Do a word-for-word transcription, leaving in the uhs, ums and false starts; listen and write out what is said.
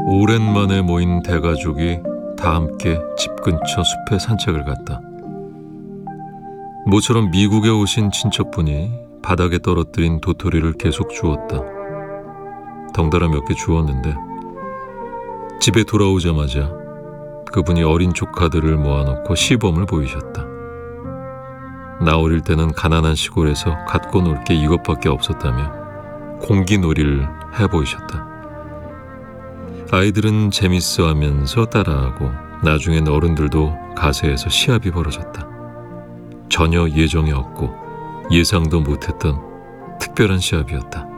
오랜만에 모인 대가족이 다 함께 집 근처 숲에 산책을 갔다. 모처럼 미국에 오신 친척분이 바닥에 떨어뜨린 도토리를 계속 주웠다. 덩달아 몇 개 주웠는데 집에 돌아오자마자 그분이 어린 조카들을 모아놓고 시범을 보이셨다. 나 어릴 때는 가난한 시골에서 갖고 놀 게 이것밖에 없었다며 공기놀이를 해보이셨다. 아이들은 재밌어하면서 따라하고 나중엔 어른들도 가세해서 시합이 벌어졌다. 전혀 예정에 없고 예상도 못했던 특별한 시합이었다.